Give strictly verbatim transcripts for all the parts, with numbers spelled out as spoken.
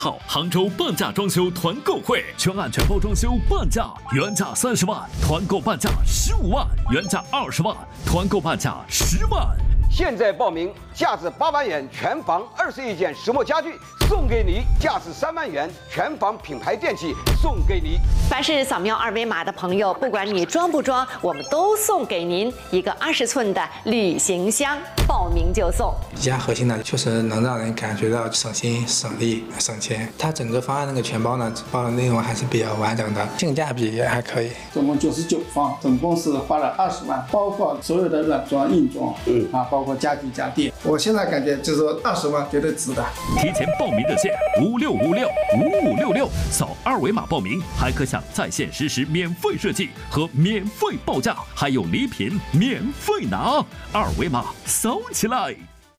号杭州半价装修团购会，全案全包装修半价，原价三十万，团购半价十五万，原价二十万，团购半价十万。 现在报名，价值八万元全房二十一件石墨家具送给你，价值三万元全房品牌电器送给你。 凡是扫描二维码的朋友，不管你装不装，我们都送给您一个二十寸的旅行箱，报名就送。 比较核心的，确实能让人感觉到省心、省力、省钱。它整个方案那个全包呢，包的内容还是比较完整的，性价比也还可以。 总共九十九方，总共是花了二十万，包括所有的软装、硬装，嗯啊，包括家具家电。我现在感觉就是说二十万绝对值的。 提前报名热线五六五六五五六六，扫二维码报名，还可享在线实时免费设计和免费报价，还有礼品免费拿。二维码扫起来。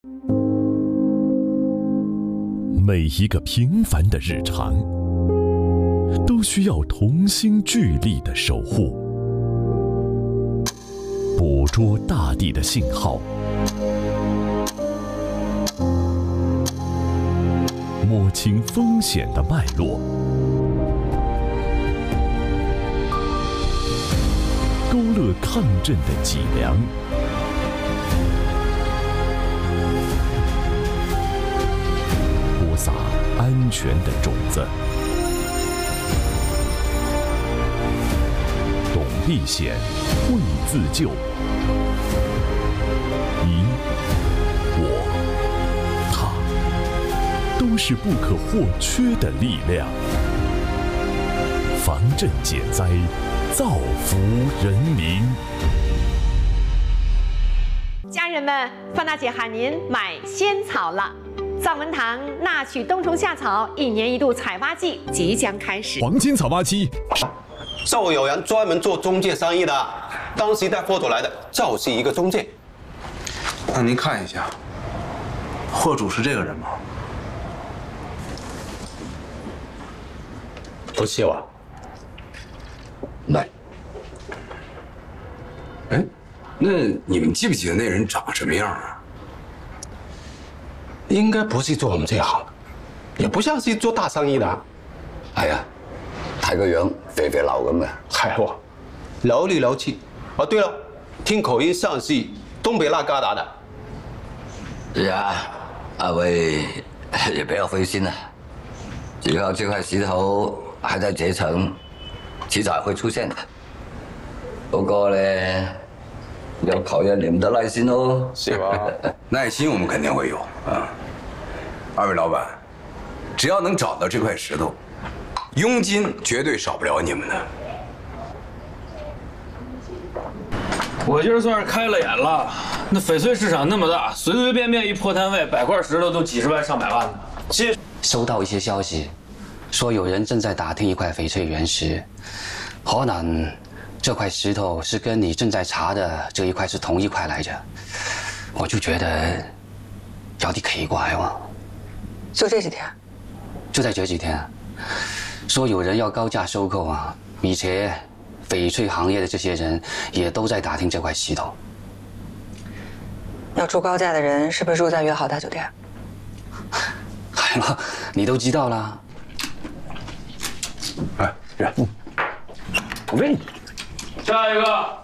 每一个平凡的日常，都需要同心聚力的守护，捕捉大地的信号，摸清风险的脉络，勾勒抗震的脊梁，播撒安全的种子。懂避险，会自救。你、我、他，都是不可或缺的力量。防震减灾，造福人民。 家人们，范大姐喊您买仙草了。藏文堂纳曲冬虫夏草一年一度采挖季即将开始， 黄金采挖期。 就有人专门做中介生意的，当时带货主来的就是一个中介。 那您看一下，货主是这个人吗？ 不是我。 来。哎，那你们记不记得那人长什么样啊？ 应该不是做我们这行的，也不像是做大生意的。 係啊，睇個樣肥肥流咁嘅。 係喎，流里流氣。哦，對了，聽口音像是東北那旮達的。 是啊，阿威也不要灰心了，只要這塊石頭還在這層，遲早會出現的。不過呢，要考驗你們的耐心哦。 是吧？ 耐心我們肯定會有啊。二位老闆，只要能找到這塊石頭，佣金絕對少不了你們的。 我今儿算是開了眼了，那翡翠市場那麼大，隨隨便便一破攤位，百塊石頭都幾十萬上百萬的。接收到一些消息，說有人正在打聽一塊翡翠原石，可能這塊石頭是跟你正在查的這一塊是同一塊來着，我就覺得有啲奇怪喎。 就這幾天？ 就在這幾天，說有人要高價收購啊，而且翡翠行業的這些人也都在打聽這塊石頭。 要出高價的人是不是住在約好大酒店？ 係咯，你都知道啦。 哎，人， 我給你。下一個。